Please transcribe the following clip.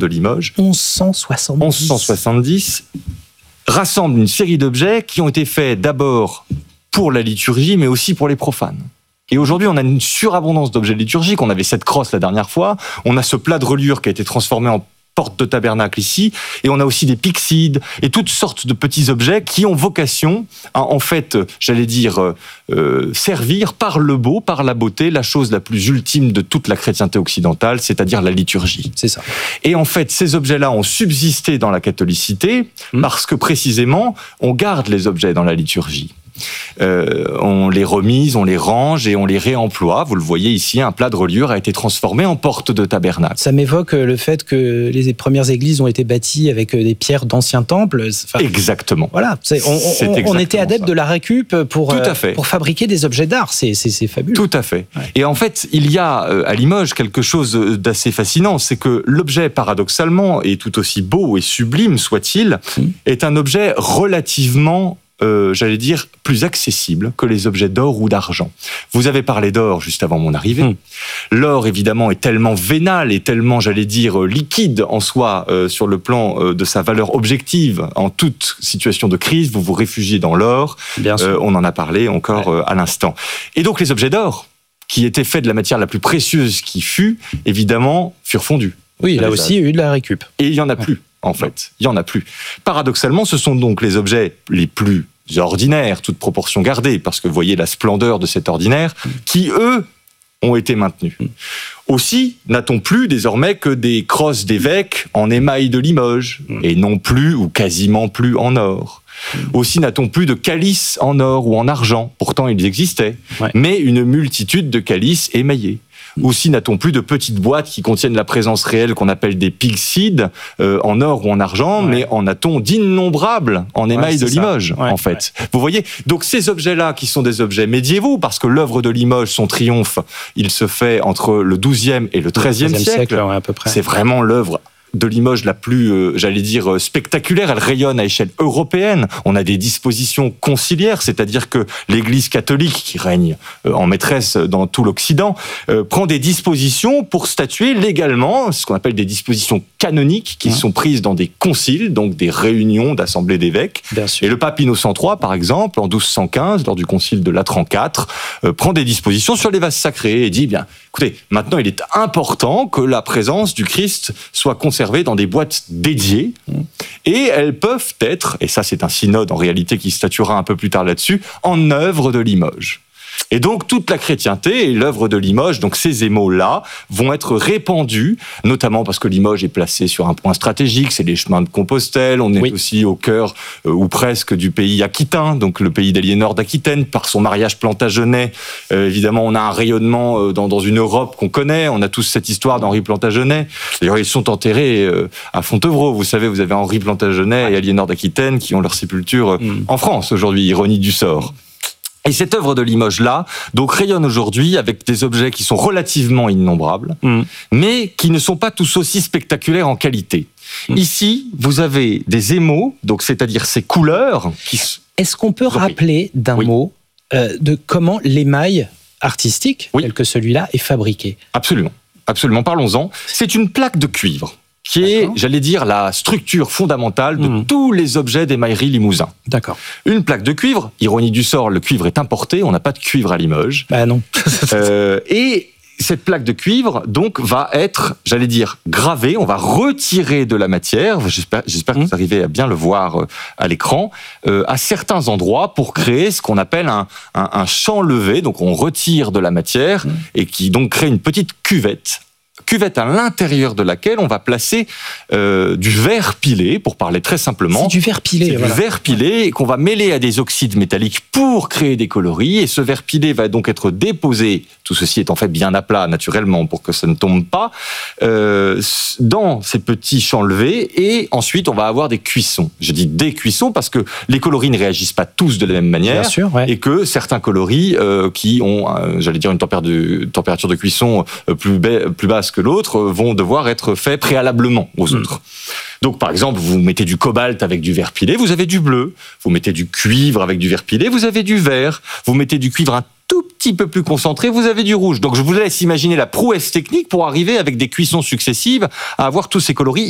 de Limoges. 1170 rassemble une série d'objets qui ont été faits d'abord pour la liturgie, mais aussi pour les profanes. Et aujourd'hui, on a une surabondance d'objets liturgiques. On avait cette crosse la dernière fois. On a ce plat de reliure qui a été transformé en porte de tabernacle ici. Et on a aussi des pyxides et toutes sortes de petits objets qui ont vocation à, en fait, servir par le beau, par la beauté, la chose la plus ultime de toute la chrétienté occidentale, c'est-à-dire la liturgie. C'est ça. Et en fait, ces objets-là ont subsisté dans la catholicité parce que précisément, on garde les objets dans la liturgie. On les remise, on les range et on les réemploie. Vous le voyez ici, un plat de reliure a été transformé en porte de tabernacle. Ça m'évoque le fait que les premières églises ont été bâties avec des pierres d'anciens temples. Exactement. Voilà, on était adeptes de la récup pour fabriquer des objets d'art. C'est fabuleux. Tout à fait. Ouais. Et en fait, il y a à Limoges quelque chose d'assez fascinant, c'est que l'objet, paradoxalement, et tout aussi beau et sublime soit-il, est un objet relativement plus accessible que les objets d'or ou d'argent. Vous avez parlé d'or juste avant mon arrivée. L'or, évidemment, est tellement vénal et tellement, liquide en soi sur le plan de sa valeur objective. En toute situation de crise, vous vous réfugiez dans l'or. On en a parlé encore à l'instant. Et donc, les objets d'or, qui étaient faits de la matière la plus précieuse qui fut, évidemment, furent fondus. Oui, là aussi, il y a eu de la récup. Et il n'y en a plus. En fait, il y en a plus. Paradoxalement, ce sont donc les objets les plus ordinaires, toute proportion gardée, parce que vous voyez la splendeur de cet ordinaire, qui, eux, ont été maintenus. Aussi, n'a-t-on plus désormais que des crosses d'évêques en émail de Limoges, et non plus, ou quasiment plus, en or. Aussi, n'a-t-on plus de calices en or ou en argent, pourtant ils existaient, mais une multitude de calices émaillés. Aussi, n'a-t-on plus de petites boîtes qui contiennent la présence réelle qu'on appelle des pyxides, en or ou en argent, mais en a-t-on d'innombrables en émail de Limoges, en fait. Vous voyez, donc ces objets-là, qui sont des objets médiévaux, parce que l'œuvre de Limoges, son triomphe, il se fait entre le XIIe et le XIIIe siècle. À peu près. C'est vraiment l'œuvre de Limoges la plus, spectaculaire. Elle rayonne à échelle européenne. On a des dispositions conciliaires, c'est-à-dire que l'Église catholique, qui règne en maîtresse dans tout l'Occident, prend des dispositions pour statuer légalement, ce qu'on appelle des dispositions canoniques, qui sont prises dans des conciles, donc des réunions d'assemblées d'évêques. Et le pape Innocent III, par exemple, en 1215, lors du concile de Latran IV, prend des dispositions sur les vases sacrés et dit, écoutez, maintenant il est important que la présence du Christ soit conservée dans des boîtes dédiées, et elles peuvent être, et ça c'est un synode en réalité qui statuera un peu plus tard là-dessus, en œuvre de Limoges. Et donc toute la chrétienté et l'œuvre de Limoges, donc ces émaux-là, vont être répandus, notamment parce que Limoges est placé sur un point stratégique, c'est les chemins de Compostelle, on est aussi au cœur, ou presque, du pays aquitain, donc le pays d'Aliénor d'Aquitaine, par son mariage Plantagenet. Évidemment, on a un rayonnement dans une Europe qu'on connaît, on a tous cette histoire d'Henri Plantagenet. D'ailleurs, ils sont enterrés à Fontevraud, vous savez, vous avez Henri Plantagenet et Aliénor d'Aquitaine qui ont leur sépulture en France aujourd'hui, ironie du sort. Et cette œuvre de Limoges-là, donc, rayonne aujourd'hui avec des objets qui sont relativement innombrables, mais qui ne sont pas tous aussi spectaculaires en qualité. Ici, vous avez des émaux, donc c'est-à-dire ces couleurs qui... Est-ce qu'on peut rappeler d'un mot de comment l'émail artistique, tel que celui-là, est fabriqué ? Absolument. Absolument. Parlons-en. C'est une plaque de cuivre qui est, la structure fondamentale de tous les objets d'émaillerie limousin. D'accord. Une plaque de cuivre, ironie du sort, le cuivre est importé, on n'a pas de cuivre à Limoges. Non. Et cette plaque de cuivre, donc, va être, gravée, on va retirer de la matière, j'espère que vous arrivez à bien le voir à l'écran, à certains endroits pour créer ce qu'on appelle un champ levé, donc on retire de la matière et qui donc crée une petite cuvette à l'intérieur de laquelle on va placer du verre pilé, pour parler très simplement. C'est du verre pilé. C'est du verre pilé qu'on va mêler à des oxydes métalliques pour créer des coloris. Et ce verre pilé va donc être déposé, tout ceci étant fait bien à plat naturellement pour que ça ne tombe pas, dans ces petits champs levés. Et ensuite, on va avoir des cuissons. Je dis des cuissons parce que les coloris ne réagissent pas tous de la même manière. Bien sûr, et que certains coloris qui ont, une température de cuisson plus basse que l'autre, vont devoir être faits préalablement aux autres. Donc, par exemple, vous mettez du cobalt avec du verre pilé, vous avez du bleu. Vous mettez du cuivre avec du verre pilé, vous avez du vert. Vous mettez du cuivre un tout petit peu plus concentré, vous avez du rouge. Donc, je vous laisse imaginer la prouesse technique pour arriver avec des cuissons successives à avoir tous ces coloris